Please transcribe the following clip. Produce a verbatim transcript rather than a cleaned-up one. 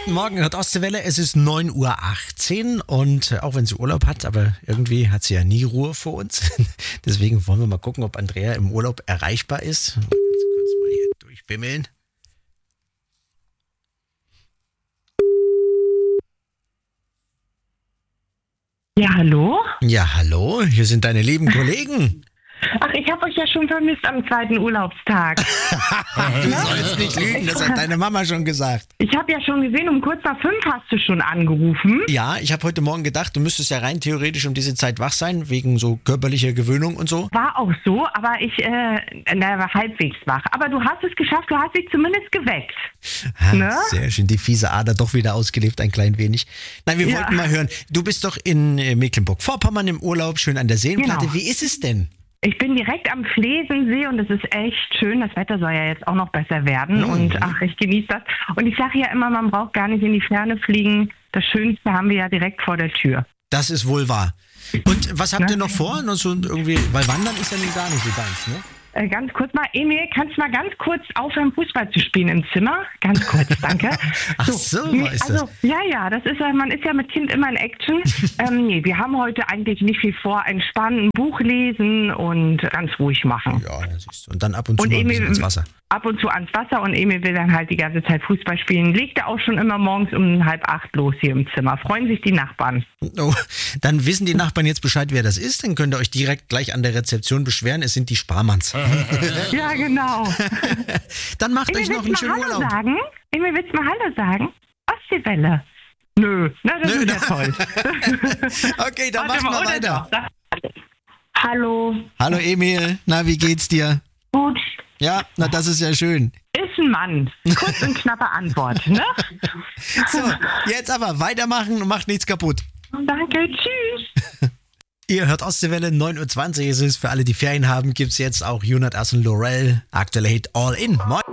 Guten Morgen, hört Ostseewelle. Es ist neun Uhr achtzehn und auch wenn sie Urlaub hat, aber irgendwie hat sie ja nie Ruhe vor uns. Deswegen wollen wir mal gucken, ob Andrea im Urlaub erreichbar ist. Ganz kurz mal hier durchbimmeln. Ja, hallo? Ja, hallo, hier sind deine lieben Kollegen. Ach, ich habe euch ja schon vermisst am zweiten Urlaubstag. Du sollst nicht lügen, das hat deine Mama schon gesagt. Ich habe ja schon gesehen, um kurz nach fünf hast du schon angerufen. Ja, ich habe heute Morgen gedacht, du müsstest ja rein theoretisch um diese Zeit wach sein, wegen so körperlicher Gewöhnung und so. War auch so, aber ich, äh, na, war halbwegs wach. Aber du hast es geschafft, du hast dich zumindest geweckt. Ah, Ne? Sehr schön, die fiese Ader doch wieder ausgelebt, ein klein wenig. Nein, wir Ja. wollten mal hören, du bist doch in äh, Mecklenburg-Vorpommern im Urlaub, schön an der Seenplatte. Genau. Wie ist es denn? Ich bin direkt am Flesensee und es ist echt schön. Das Wetter soll ja jetzt auch noch besser werden. Mhm. Und ach, ich genieße das. Und ich sage ja immer, man braucht gar nicht in die Ferne fliegen. Das Schönste haben wir ja direkt vor der Tür. Das ist wohl wahr. Und was habt Ne? ihr noch vor? Noch so irgendwie, weil Wandern ist ja nun gar nicht so deins, ne? Äh, ganz kurz mal, Emil, kannst du mal ganz kurz aufhören, Fußball zu spielen im Zimmer? Ganz kurz, danke. Ach so, nee, ist das. also, ja, ja, das ist ja, man ist ja mit Kind immer in Action. ähm, nee, wir haben heute eigentlich nicht viel vor. Entspannen, ein Buch lesen und ganz ruhig machen. Ja, das ist und dann ab und zu Und mal ein Emil- bisschen ins Wasser. Ab und zu ans Wasser und Emil will dann halt die ganze Zeit Fußball spielen. Legt er auch schon immer morgens um halb acht los hier im Zimmer. Freuen sich die Nachbarn. Oh, dann wissen die Nachbarn jetzt Bescheid, wer das ist. Dann könnt ihr euch direkt gleich an der Rezeption beschweren. Es sind die Sparmanns. Ja, genau. Dann macht Emil, euch noch willst einen du mal schönen Hallo Urlaub. sagen? Emil, willst du mal Hallo sagen? Ostseewelle. Nö, na, das Nö, ist ja na- toll. Okay, dann Warte machen mal, wir oder weiter. doch? Hallo. Hallo Emil, na, wie geht's dir? Gut. Ja, na, das ist ja schön. Ist ein Mann. Kurz und knappe Antwort, ne? So, jetzt aber weitermachen und macht nichts kaputt. Danke, tschüss. Ihr hört Ostseewelle, neun Uhr zwanzig ist es. Für alle, die Ferien haben, gibt's jetzt auch Jonas und Laurel, aktuelle Hit All In. Moin.